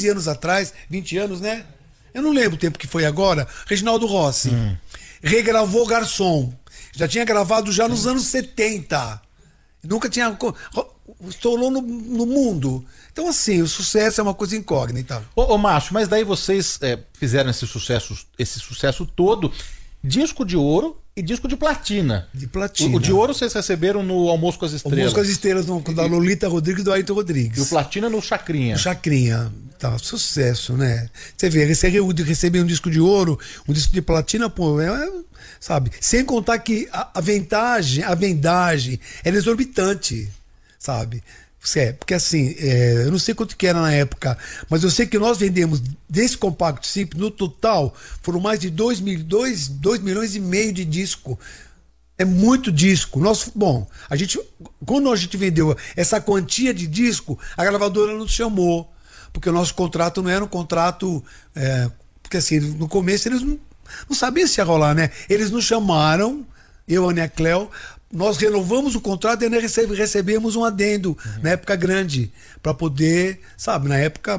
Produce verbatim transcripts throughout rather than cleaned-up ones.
quinze anos atrás, vinte anos, né? Eu não lembro o tempo que foi agora. Reginaldo Rossi hum. regravou Garçom. Já tinha gravado já nos anos setenta. Nunca tinha... Estourou no, no mundo. Então, assim, o sucesso é uma coisa incógnita. Ô, ô Márcio, mas daí vocês é, fizeram esse sucesso, esse sucesso todo, disco de ouro e disco de platina. De platina. O, o de ouro vocês receberam no Almoço com as Estrelas. Almoço com as Estrelas, no, da Lolita Rodrigues e do Ayrton Rodrigues. E o platina no Chacrinha. No Chacrinha. Tá, sucesso, né? Você vê, receber, receber um disco de ouro, um disco de platina, pô, é, é, sabe? Sem contar que a, a vendagem, a vendagem era exorbitante, sabe? É, porque assim, é, eu não sei quanto que era na época, mas eu sei que nós vendemos desse compacto simples, no total, foram mais de dois milhões e meio de disco. É muito disco. Nós, bom, a gente, quando a gente vendeu essa quantia de disco, a gravadora nos chamou. Porque o nosso contrato não era um contrato... É, porque assim, no começo eles não, não sabiam se ia rolar, né? Eles nos chamaram, eu, a Ana Cléo, nós renovamos o contrato e ainda recebe, recebemos um adendo, uhum. na época grande, para poder, sabe, na época...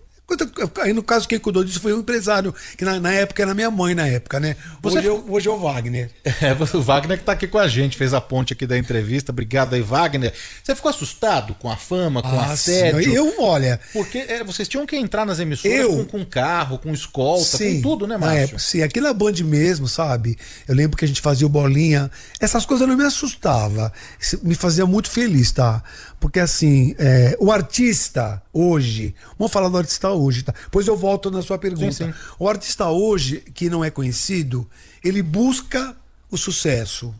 Aí no caso quem cuidou disso foi um empresário, que na, na época era minha mãe, na época, né? Hoje, Você... eu, hoje é o Wagner. É, o Wagner que tá aqui com a gente, fez a ponte aqui da entrevista. Obrigado aí, Wagner. Você ficou assustado com a fama, com ah, assédio? Sim. Eu, olha... Porque é, vocês tinham que entrar nas emissoras eu... com, com carro, com escolta, sim, com tudo, né, na Márcio? época, sim, aqui na Band mesmo, sabe? Eu lembro que a gente fazia o Bolinha. Essas coisas não me assustavam. Me fazia muito feliz, tá? Porque assim, é, o artista hoje... Vamos falar do artista hoje, tá? Pois eu volto na sua pergunta. Sim, sim. O artista hoje, que não é conhecido, ele busca o sucesso.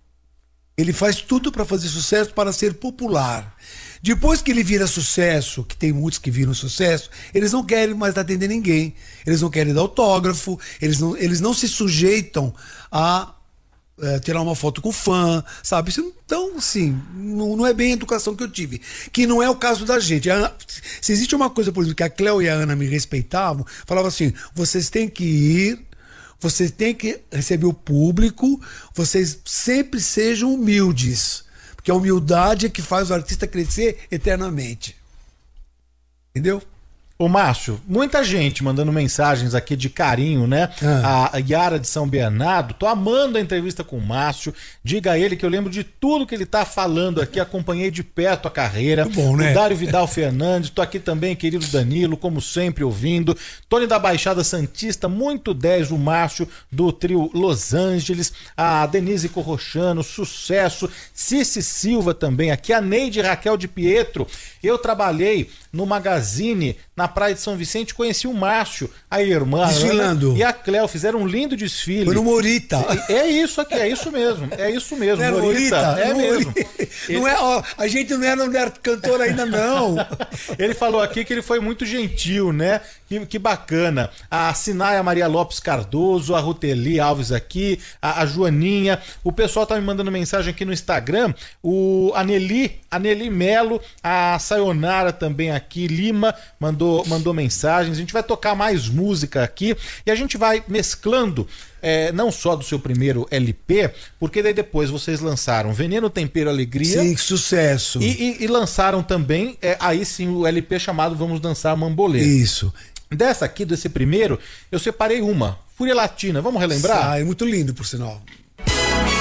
Ele faz tudo para fazer sucesso, para ser popular. Depois que ele vira sucesso, que tem muitos que viram sucesso, eles não querem mais atender ninguém. Eles não querem dar autógrafo, eles não, eles não se sujeitam a é, tirar uma foto com o fã, sabe? Então, assim, não, não é bem a educação que eu tive. Que não é o caso da gente. A, se existe uma coisa, por exemplo, que a Cléo e a Ana me respeitavam, falavam assim, vocês têm que ir, vocês têm que receber o público, vocês sempre sejam humildes. Porque a humildade é que faz o artista crescer eternamente. Entendeu? Ô Márcio, muita gente mandando mensagens aqui de carinho, né? Ah. A Yara de São Bernardo, tô amando a entrevista com o Márcio. Diga a ele que eu lembro de tudo que ele tá falando aqui, acompanhei de perto a carreira. Muito bom, né? O Dário Vidal Fernandes, tô aqui também, querido Danilo, como sempre ouvindo. Tony da Baixada Santista, muito dez, o Márcio do trio Los Angeles. A Denise Corrochano, sucesso. Cici Silva também aqui, a Neide Raquel de Pietro. Eu trabalhei no Magazine na Praia de São Vicente, conheci o Márcio, a irmã desfilando, e a Cléo, fizeram um lindo desfile. Foi no Morita. É, é isso aqui, é isso mesmo, é isso mesmo. Não Morita, Morita, é não mesmo. Não é, ó, a gente não era, não era cantor ainda não. Ele falou aqui que ele foi muito gentil, né? Que, que bacana. A Sinaia Maria Lopes Cardoso, a Ruteli Alves aqui, a, a Joaninha, o pessoal tá me mandando mensagem aqui no Instagram, o a Nelly, a Nelly Melo, a Sayonara também aqui, Lima, mandou, mandou mensagens. A gente vai tocar mais música aqui e a gente vai mesclando, é, não só do seu primeiro L P, porque daí depois vocês lançaram Veneno, Tempero, Alegria. Sim, sucesso. E, e, e lançaram também, é, aí sim, o L P chamado Vamos Dançar Mambolê. Isso. Dessa aqui, desse primeiro, eu separei uma, Fúria Latina. Vamos relembrar? Ah, é muito lindo, por sinal.